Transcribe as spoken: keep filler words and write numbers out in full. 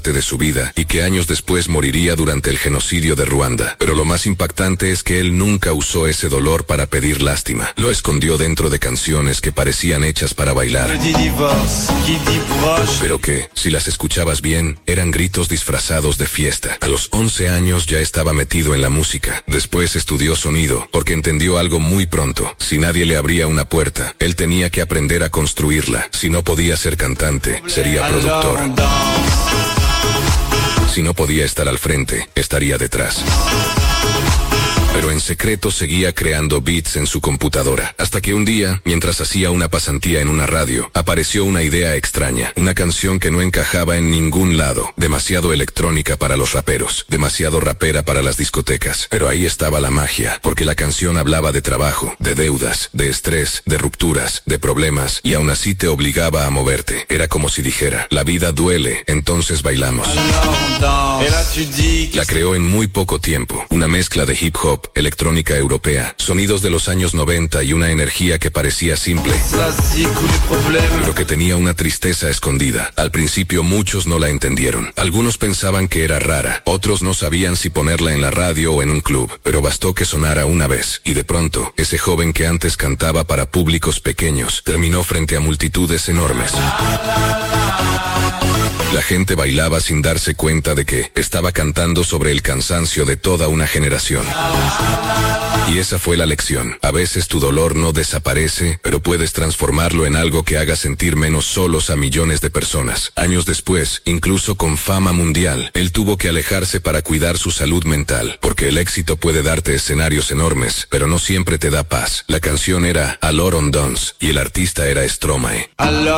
parte de su vida y que años después moriría durante el genocidio de Ruanda. Pero lo más impactante es que él nunca usó ese dolor para pedir lástima. Lo escondió dentro de canciones que parecían hechas para bailar. Pero que, si las escuchabas bien, eran gritos disfrazados de fiesta. A los once años ya estaba metido en la música. Después estudió sonido, porque entendió algo muy pronto. Si nadie le abría una puerta, él tenía que aprender a construirla. Si no podía ser cantante, sería productor. Si no podía estar al frente, estaría detrás. Pero en secreto seguía creando beats en su computadora, hasta que un día, mientras hacía una pasantía en una radio, apareció una idea extraña, una canción que no encajaba en ningún lado, demasiado electrónica para los raperos, demasiado rapera para las discotecas. Pero ahí estaba la magia, porque la canción hablaba de trabajo, de deudas, de estrés, de rupturas, de problemas, y aún así te obligaba a moverte. Era como si dijera, la vida duele, entonces bailamos. La creó en muy poco tiempo, una mezcla de hip hop, electrónica europea, sonidos de los años noventa y una energía que parecía simple, pero que tenía una tristeza escondida. Al principio muchos no la entendieron. Algunos pensaban que era rara, otros no sabían si ponerla en la radio o en un club, pero bastó que sonara una vez, y de pronto, ese joven que antes cantaba para públicos pequeños, terminó frente a multitudes enormes. La gente bailaba sin darse cuenta de que estaba cantando sobre el cansancio de toda una generación. Y esa fue la lección. A veces tu dolor no desaparece, pero puedes transformarlo en algo que haga sentir menos solos a millones de personas. Años después, incluso con fama mundial, él tuvo que alejarse para cuidar su salud mental, porque el éxito puede darte escenarios enormes, pero no siempre te da paz. La canción era Alors on danse, y el artista era Stromae.